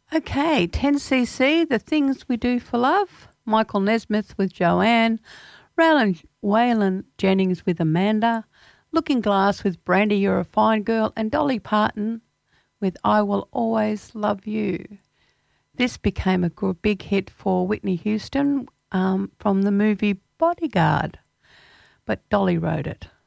Okay, 10cc, The Things We Do for Love. Michael Nesmith with Joanne. Waylon Jennings with Amanda. Looking Glass with Brandy, You're a Fine Girl. And Dolly Parton with I Will Always Love You. This became a big hit for Whitney Houston from the movie Bodyguard, but Dolly wrote it.